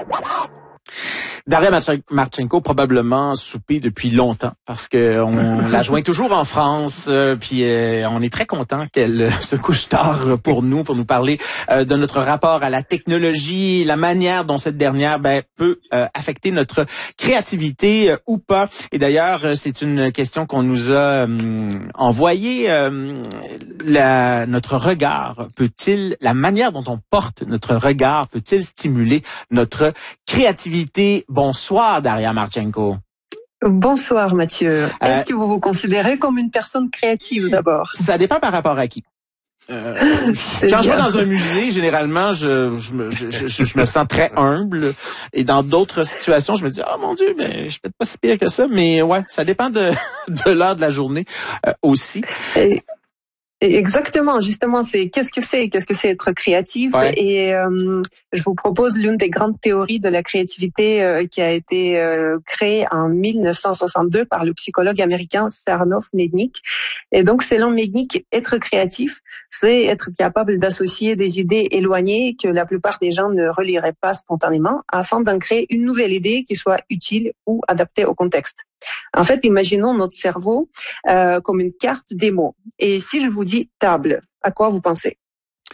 Daria Marchenko, probablement soupé depuis longtemps parce que on la joint toujours en France, puis on est très content qu'elle se couche tard pour nous parler de notre rapport à la technologie, la manière dont cette dernière peut affecter notre créativité ou pas. Et d'ailleurs, c'est une question qu'on nous a envoyée. Notre regard la manière dont on porte notre regard peut-il stimuler notre créativité? Bonsoir, Daria Marchenko. Bonsoir, Mathieu. Est-ce que vous vous considérez comme une personne créative d'abord? Ça dépend par rapport à qui. Quand je vais dans un musée, généralement, je me sens très humble. Et dans d'autres situations, je me dis, oh mon Dieu, je suis peut-être pas si pire que ça. Mais ouais, ça dépend de l'heure de la journée aussi. Exactement, justement, c'est qu'est-ce que c'est être créatif, ouais. Et je vous propose l'une des grandes théories de la créativité qui a été créée en 1962 par le psychologue américain Tsarnaev Mednick. Et donc, selon Mednick, être créatif, c'est être capable d'associer des idées éloignées que la plupart des gens ne relieraient pas spontanément afin d'en créer une nouvelle idée qui soit utile ou adaptée au contexte. En fait, imaginons notre cerveau comme une carte des mots. Et si je vous dis table, à quoi vous pensez?